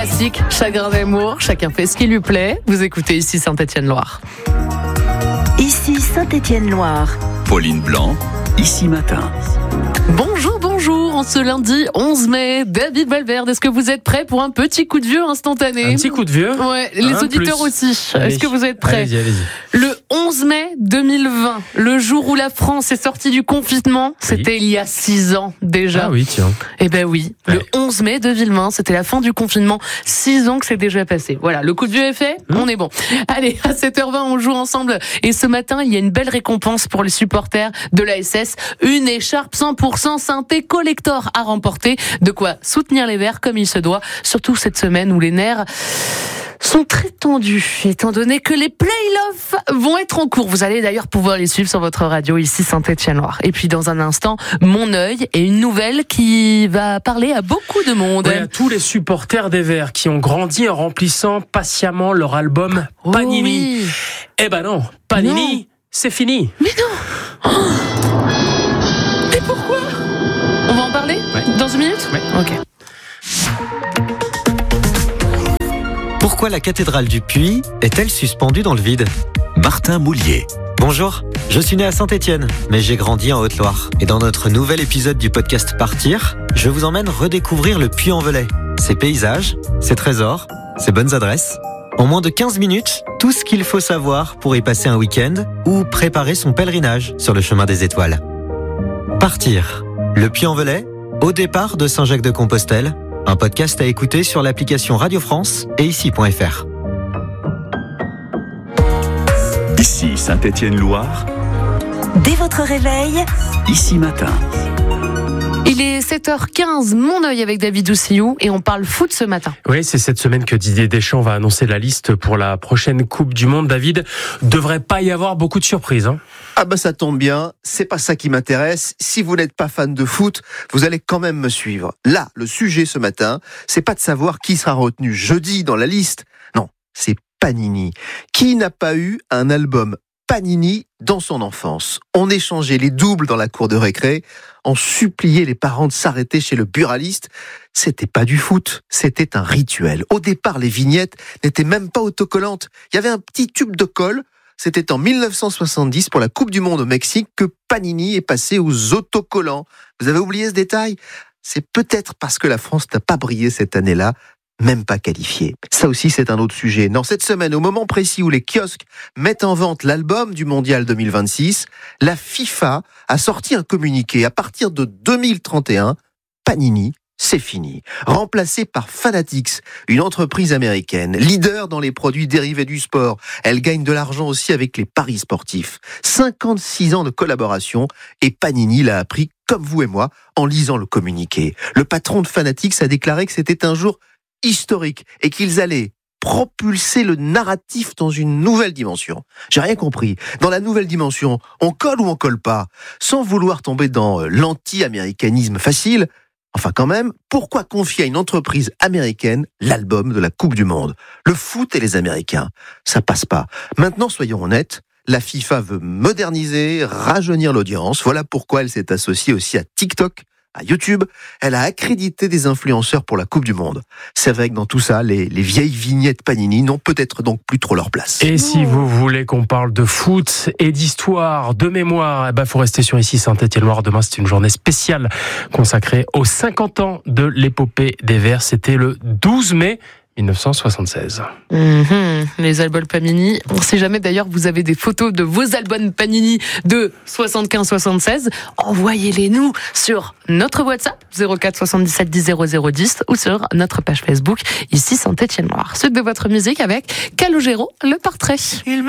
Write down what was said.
classique, chagrin d'amour, chacun fait ce qui lui plaît. Vous écoutez ici Saint-Étienne-Loire. Ici Saint-Étienne-Loire. Pauline Blanc, ici matin. Bonjour, en ce lundi 11 mai, David Valverde, est-ce que vous êtes prêts pour un petit coup de vieux instantané ? Un petit coup de vieux ? Ouais, les auditeurs plus. aussi. Allez. Est-ce que vous êtes prêts ? Allez-y. Le 11 mai 2020, le jour où la France est sortie du confinement, c'était il y a 6 ans déjà. Ah oui, tiens. Eh ben oui, le 11 mai 2020, c'était la fin du confinement. 6 ans que c'est déjà passé. Voilà, le coup de vieux est fait, on est bon. Allez, à 7h20, on joue ensemble. Et ce matin, il y a une belle récompense pour les supporters de l'ASS. Une écharpe 100% synthé collector à remporter. De quoi soutenir les Verts comme il se doit. Surtout cette semaine où les nerfs sont très tendus, étant donné que les play-offs vont être en cours. Vous allez d'ailleurs pouvoir les suivre sur votre radio ici Saint-Étienne-Loire. Et puis dans un instant, Mon œil et une nouvelle qui va parler à beaucoup de monde. Ouais, à tous les supporters des Verts qui ont grandi en remplissant patiemment leur album Panini. Oui. Eh ben non, Panini, Non. c'est fini. Mais non. Mais pourquoi ? On va en parler dans une minute ? Ouais. Ok. Pourquoi la cathédrale du Puy est-elle suspendue dans le vide ? Martin Moulier. Bonjour, je suis né à Saint-Étienne, mais j'ai grandi en Haute-Loire. Et dans notre nouvel épisode du podcast Partir, je vous emmène redécouvrir le Puy-en-Velay. Ses paysages, ses trésors, ses bonnes adresses. En moins de 15 minutes, tout ce qu'il faut savoir pour y passer un week-end ou préparer son pèlerinage sur le chemin des étoiles. Partir, le Puy-en-Velay, au départ de Saint-Jacques-de-Compostelle. Un podcast à écouter sur l'application Radio France et ici.fr. Ici Saint-Étienne-Loire, Dès votre réveil, ici matin. Il est 7h15, Mon œil avec David Doucillou et on parle foot ce matin. Oui, c'est cette semaine que Didier Deschamps va annoncer la liste pour la prochaine Coupe du Monde. David, devrait pas y avoir beaucoup de surprises, hein. Ah bah ça tombe bien, c'est pas ça qui m'intéresse. Si vous n'êtes pas fan de foot, vous allez quand même me suivre. Là, le sujet ce matin, c'est pas de savoir qui sera retenu jeudi dans la liste. Non, c'est Panini. Qui n'a pas eu un album Panini dans son enfance ? On échangeait les doubles dans la cour de récré, on suppliait les parents de s'arrêter chez le buraliste. C'était pas du foot, c'était un rituel. Au départ, les vignettes n'étaient même pas autocollantes. Il y avait un petit tube de colle. C'était en 1970 pour la Coupe du Monde au Mexique que Panini est passé aux autocollants. Vous avez oublié ce détail ? C'est peut-être parce que la France n'a pas brillé cette année-là, même pas qualifiée. Ça aussi, c'est un autre sujet. Dans cette semaine, au moment précis où les kiosques mettent en vente l'album du Mondial 2026, la FIFA a sorti un communiqué. À partir de 2031, Panini, c'est fini. Remplacé par Fanatics, une entreprise américaine, leader dans les produits dérivés du sport. Elle gagne de l'argent aussi avec les paris sportifs. 56 ans de collaboration et Panini l'a appris, comme vous et moi, en lisant le communiqué. Le patron de Fanatics a déclaré que c'était un jour historique et qu'ils allaient propulser le narratif dans une nouvelle dimension. J'ai rien compris. Dans la nouvelle dimension, on colle ou on colle pas ? Sans vouloir tomber dans l'anti-américanisme facile, enfin quand même, pourquoi confier à une entreprise américaine l'album de la Coupe du Monde ? Le foot et les Américains, ça passe pas. Maintenant, soyons honnêtes, la FIFA veut moderniser, rajeunir l'audience. Voilà pourquoi elle s'est associée aussi à TikTok, à YouTube. Elle a accrédité des influenceurs pour la Coupe du Monde. C'est vrai que dans tout ça, les vieilles vignettes Panini n'ont peut-être donc plus trop leur place. Et si vous voulez qu'on parle de foot et d'histoire, de mémoire, faut rester sur ici Saint-Étienne-Loire. Demain, c'est une journée spéciale consacrée aux 50 ans de l'épopée des Verts. C'était le 12 mai 1976. Les albums Panini. On ne sait jamais d'ailleurs, vous avez des photos de vos albums Panini de 75-76. Envoyez-les nous sur notre WhatsApp 04 77 10 00 10 ou sur notre page Facebook ici Saint-Étienne-Loire. Suite de votre musique avec Calogero, le portrait.